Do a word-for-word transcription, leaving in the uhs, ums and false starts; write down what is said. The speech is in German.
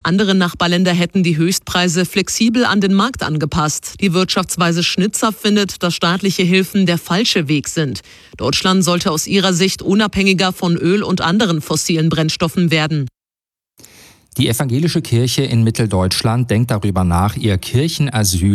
Andere Nachbarländer hätten die Höchstpreise flexibel an den Markt angepasst. Die Wirtschaftsweise Schnitzer findet, dass staatliche Hilfen der falsche Weg sind. Deutschland sollte aus ihrer Sicht unabhängiger von Öl und anderen fossilen Brennstoffen werden. Die evangelische Kirche in Mitteldeutschland denkt darüber nach, ihr Kirchenasyl